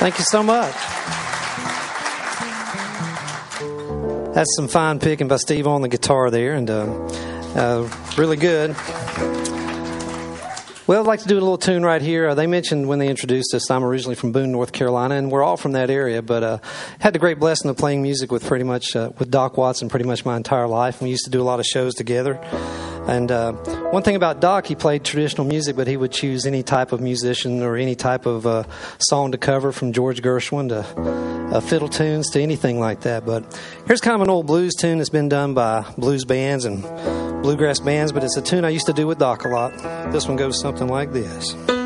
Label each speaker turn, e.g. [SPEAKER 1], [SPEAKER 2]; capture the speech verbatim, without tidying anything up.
[SPEAKER 1] Thank you so much. That's some fine picking by Steve on the guitar there, and uh, uh, really good. Well, I'd like to do a little tune right here. Uh, they mentioned when they introduced us, I'm originally from Boone, North Carolina, and we're all from that area, but uh, had the great blessing of playing music with pretty much, uh, with Doc Watson pretty much my entire life. We used to do a lot of shows together. And uh, one thing about Doc, he played traditional music, but he would choose any type of musician or any type of uh, song to cover, from George Gershwin to uh, fiddle tunes to anything like that. But here's kind of an old blues tune that's been done by blues bands and bluegrass bands, but it's a tune I used to do with Doc a lot. This one goes something like this.